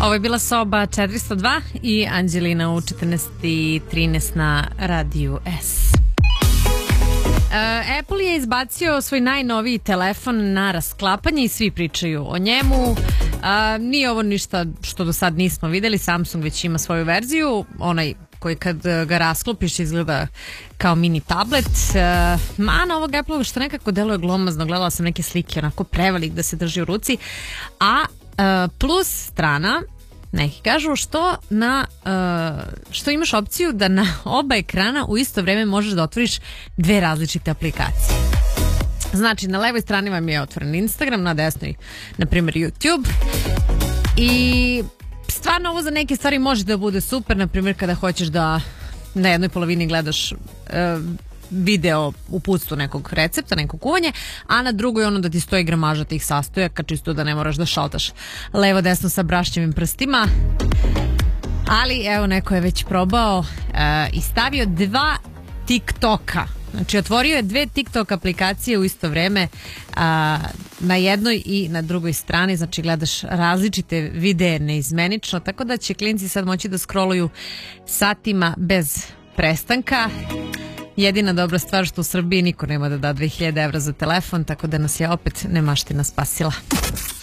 Ovo je bila soba 402 i Anđelina u 14:13 na Radiju S. Apple je izbacio svoj najnoviji telefon na rasklapanje i svi pričaju o njemu. Nije ovo ništa što do sad nismo videli. Samsung već ima svoju verziju, onaj koji kad ga rasklopiš izgleda kao mini tablet. Mana ovog Apple što nekako deluje glomazno, gledala sam neke slike, onako prevelik da se drži u ruci. A plus strana, neki kažu što imaš opciju da na oba ekrana u isto vreme možeš da otvoriš dve različite aplikacije. Znači, na levoj strani vam je otvoren Instagram, na desnoj, na primjer, YouTube. I stvarno ovo za neke stvari može da bude super, na primjer kada hoćeš da na jednoj polovini gledaš video uputstvo nekog recepta, nekog kuvanja, a na drugoj ono da ti stoji gramaža tih sastojaka, čisto da ne moraš da šaltaš levo desno sa brašćevim prstima. Ali evo, neko je već probao i stavio 2 TikToka. Znači otvorio je 2 TikTok aplikacije u isto vreme, na jednoj i na drugoj strani, znači gledaš različite videe neizmenično, tako da će klinci sad moći da scrolluju satima bez prestanka. Jedina dobra stvar što u Srbiji niko nema da da 2000 evra za telefon, tako da nas je opet nemaština spasila.